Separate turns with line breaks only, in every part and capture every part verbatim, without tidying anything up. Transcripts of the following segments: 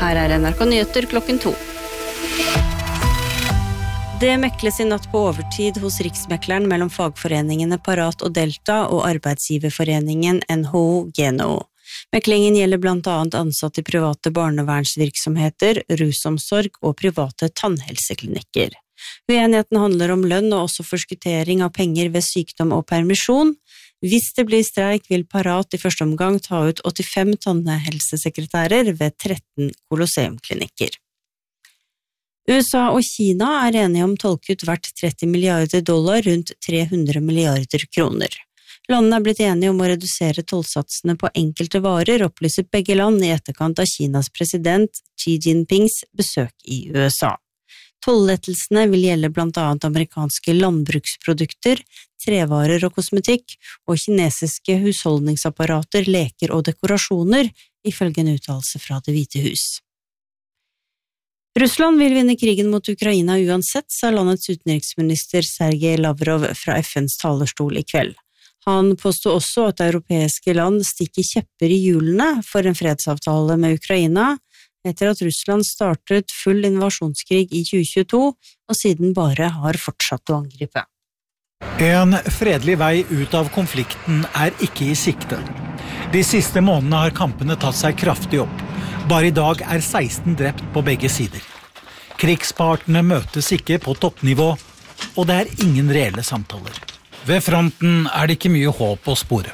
Her er N R K Nyheter klokken to. Det mekles i natt på overtid hos Riksmekleren mellom fagforeningene Parat og Delta og arbeidsgiverforeningen N H O Geno. Meklingen gjelder blant annet ansatte i private barnevernsvirksomheter, rusomsorg og private tannhelseklinikker. Uenigheten handler om lønn og også forskuttering av penger ved sykdom og permisjon. Hvis det blir streik vil Parat i første omgang ta ut åttifem tannhelsesekretærer ved tretten Colosseum-klinikker. U S A og Kina er enige om tollkutt verdt tretti milliarder dollar, rundt tre hundre milliarder kroner. Landene er blitt enige om å redusere tollsatsene på enkelte varer, opplyser begge land i etterkant av Kinas president Xi Jinpings besøk i U S A. Tolllettelsene vil gjelde blant annet amerikanske landbruksprodukter, trevarer og kosmetikk, og kinesiske husholdningsapparater, leker og dekorasjoner, ifølge en uttalelse fra Det hvite hus. Russland vil vinne krigen mot Ukraina uansett, sa landets utenriksminister Sergej Lavrov fra F N's talerstol i kveld. Han påstod også at europeiske land stikker kjepper i hjulene for en fredsavtale med Ukraina, etter at Russland startet full invasjonskrig i tjue tjueto, og siden bare har fortsatt å angripe.
En fredelig vei ut av konflikten er ikke i sikte. De siste månedene har kampene tatt seg kraftig opp. Bare i dag er seksten drept på begge sider. Krigspartene møtes ikke på toppnivå, og det er ingen reelle samtaler. Ved fronten er det ikke mye håp å spore.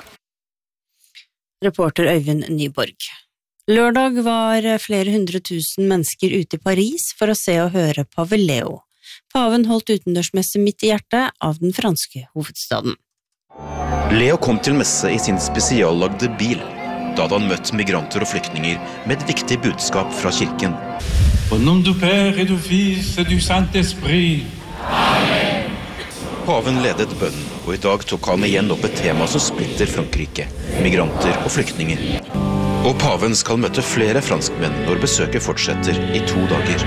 Reporter Øyvind Nyborg. Lørdag var flere hundre tusen mennesker ute i Paris for å se og høre pave Leo. Paven holdt utendørsmesse midt i hjertet av den franske hovedstaden.
Leo kom til messe i sin spesiallagde bil. Da hadde han møtt migranter og flyktninger med et viktig budskap fra kirken.
Au nom du Père et du Fils et du Saint-Esprit.
Amen. Paven ledet bønnen, og i dag tok han igjen opp et tema som splitter Frankrike, migranter og flyktninger. Og paven skal møte flere franskmenn når besøket fortsetter i to dager.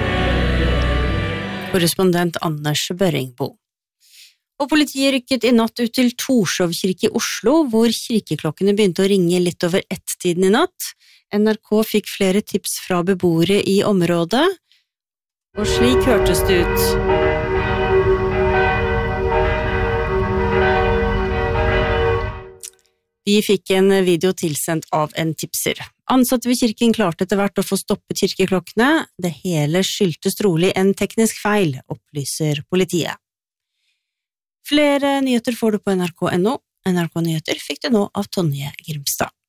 Korrespondent Anders Børringbo. Og politiet rykket i natt ut til Torshov kirke i Oslo, hvor kirkeklokkene begynte å ringe litt over ett-tiden i natt. N R K fikk flere tips fra beboere i området, og slik hørtes det ut. Vi fikk en video tilsendt av en tipser. Ansatte ved kirken klarte etter hvert å få stoppet kirkeklokkene. Det hele skyldtes trolig en teknisk feil, opplyser politiet. Flere nyheter får du på N R K punktum no. N R K Nyheter fikk du nå av Tonje Grimstad.